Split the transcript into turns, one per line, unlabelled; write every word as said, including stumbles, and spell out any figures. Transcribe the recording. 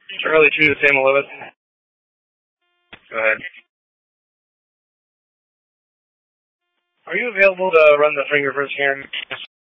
Charlie two to Sam Lewis. Go ahead. Are you available to run the fingerprint scan?